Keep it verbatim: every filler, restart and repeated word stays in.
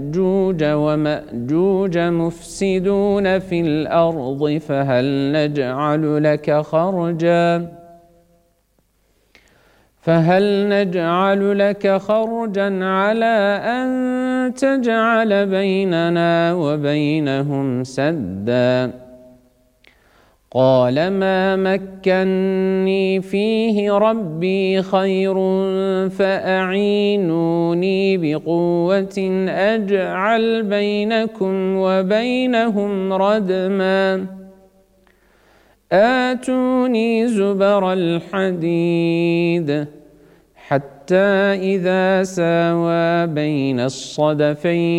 يأجوج ومأجوج مفسدون في الأرض فهل نجعل لك خرجا فهل نجعل لك خرجا على أن تجعل بيننا وبينهم سدا قال ما مكني فيه ربي خير فأعينوني بقوة أجعل بينكم وبينهم ردما آتوني زبر الحديد حتى إذا ساوى بين الصدفين